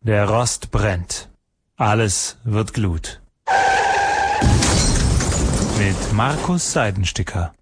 Der Rost brennt. Alles wird Glut. Mit Markus Seidensticker.